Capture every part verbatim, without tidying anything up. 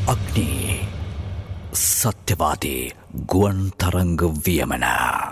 අග්නි සත්‍යවාදී ගුවන් තරංග වියමන.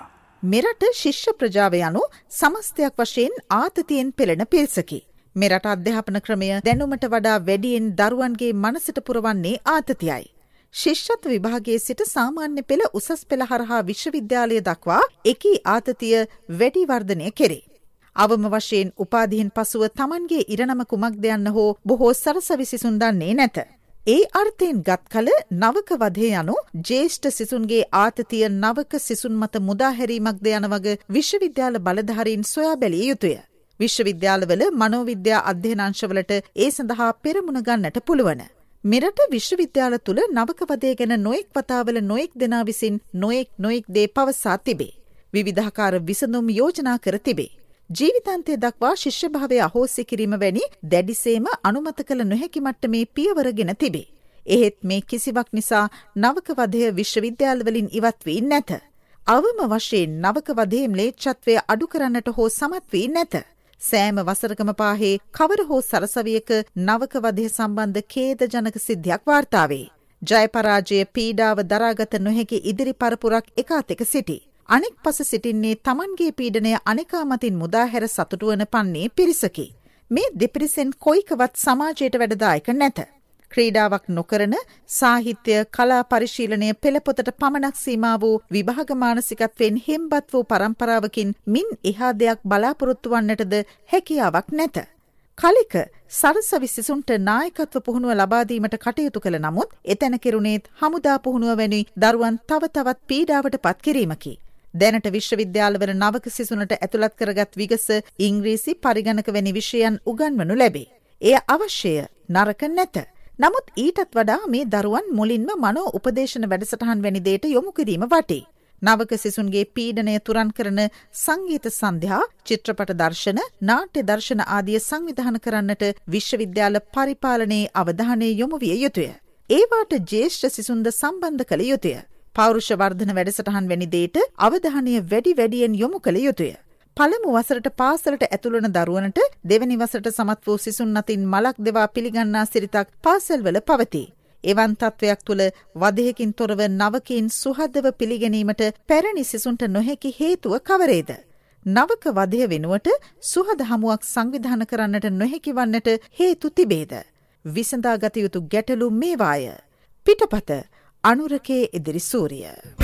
මෙරට ශිෂ්‍ය ප්‍රජාව යනු සමස්තයක් වශයෙන් ආතතියෙන් පෙළෙන පිරිසකි. මෙරට අධ්‍යාපන ක්‍රමය දැනුමට වඩා වැඩියෙන් දරුවන්ගේ මනසට පුරවන්නේ ආතතියයි. ශිෂ්‍යත්ව විභාගයේ සිට සාමාන්‍ය පෙළ උසස් පෙළ හරහා විශ්වවිද්‍යාලය දක්වා එකී ආතතිය වැඩි වර්ධනය කෙරේ. අවම වශයෙන් උපාධියෙන් පසුව තමන්ගේ ඉරණම කුමක්ද යන්න හෝ බොහෝ සරසවි සිසුන් දන්නේ නැත. ඒ අර්ථයෙන් ගත් කල නවක වධය යනු ජ්‍යෙෂ්ඨ සිසුන්ගේ ආතතිය නවක සිසුන් මත මුදාහැරීමක්ද යන වග විශ්වවිද්‍යාල බලධාරීන් සොයා බැලිය යුතුය. විශ්වවිද්‍යාලවල මනෝවිද්‍යා අධ්‍යනාංශවලට ඒ සඳහා පෙරමුණ ගන්නට පුළුවන. මෙරට විශ්වවිද්‍යාල තුළ නවක වධය ගැන නොයෙක් වතාවල නොයෙක් දෙනා විසින් නොයෙක් නොයෙක් දේ පවසා තිබේ. විවිධාකාර විසඳුම් යෝජනා කර තිබේ. ජීවිතාන්තය දක්වා ශිෂ්‍යභාවය අහෝසි කිරීම වැනි දැඩිසේම අනුමත කළ නොහැකි මට්ටමේ පියවරගෙන තිබේ. එහෙත් මේ කිසිවක් නිසා නවක වධය විශ්වවිද්‍යාලවලින් ඉවත් වී නැත. අවම වශයෙන් නවක වධයේ ම්ලේච්ඡත්වය අඩු කරන්නට හෝ සමත් වී නැත. සෑම වසරකම පාහේ කවර හෝ සරසවියක නවක වධය සම්බන්ධ ඛේදජනක සිද්ධියක් වාර්තා වේ. ජය පරාජය පීඩාව දරාගත නොහැකි ඉදිරි පරපුරක් එකාතෙක සිටි. අනෙක් පස සිටින්නේ තමන්ගේ පීඩනය අනෙකා මතින් මුදාහැර සතුටු වන පන්නේ පිරිසකි. මේ දෙපිරිසෙන් කොයිකවත් සමාජයට වැඩදායක නැත. ක්‍රීඩාවක් නොකරන සාහිත්‍ය කලා පරිශීලනය පෙළපොතට පමණක් සීමා වූ විභාග මානසිකත්වයෙන් හෙම්බත් වූ පරම්පරාවකින් මින් එහා දෙයක් බලාපොරොත්තු වන්නටද හැකියාවක් නැත. කලික සරසවි සිසුන්ට නායකත්ව පුහුණුව ලබා දීමට කටයුතු කළ නමුත් එතැන කෙරුණේත් හමුදා පුහුණුව වැනි දරුවන් තව තවත් පීඩාවට පත් කිරීමකි. දැනට විශ්වවිද්‍යාලවල නවක සිසුනට ඇතුළත් කරගත් විගස ඉංග්‍රීසි පරිගණක වැනි විෂයන් උගන්වනු ලැබේ. එය අවශ්‍යය, නරක නැත. නමුත් ඊටත් වඩා මේ දරුවන් මුලින්ම මනෝ උපදේශන වැඩසටහන් වැනි දේට යොමු කිරීම වටේ. නවක සිසුන්ගේ පීඩනය තුරන් කරන සංගීත සන්ධ්‍යා, චිත්‍රපට දර්ශන, නාට්‍ය දර්ශන ආදිය සංවිධාන කරන්නට විශ්වවිද්‍යාල පරිපාලනයේ අවධානය යොමු විය යුතුය. ඒවාට ජ්‍යෙෂ්ඨ සිසුන්ද සම්බන්ධ කළ යුතුය. පෞරුෂ වර්ධන වැඩසටහන් වැනි දේට අවධානය වැඩි වැඩියෙන් යොමු කළ යුතුය. පළමු වසරට පාසලට ඇතුළන දරුවනට දෙවැනි වසරට සමත් වූ සිසුන් අතින් මලක් දෙවා පිළිගන්නා සිරිතක් පාසල්වල පවතී. එවන් තත්වයක් තුළ වධයකින් තොරව නවකීන් සුහදව පිළිගැනීමට පැරණි සිසුන්ට නොහැකි හේතුව කවරේද? නවක වධය වෙනුවට සුහද හමුවක් සංවිධාන කරන්නට නොහැකි වන්නට හේතු තිබේද? විසඳාගත යුතු ගැටලු මේවාය. පිටපත අනුරකේ ඉදිරි සූරිය.